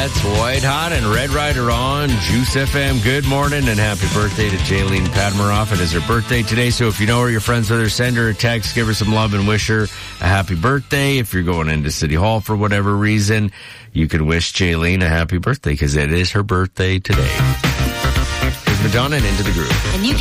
That's White Hot and Red Rider on Juice FM. Good morning and happy birthday to Jaylene Padmaroff. It is her birthday today, so if you know her, you're friends with her, send her a text, give her some love and wish her a happy birthday. If you're going into City Hall for whatever reason, you could wish Jaylene a happy birthday because it is her birthday today. Here's Madonna and Into the Groove. And you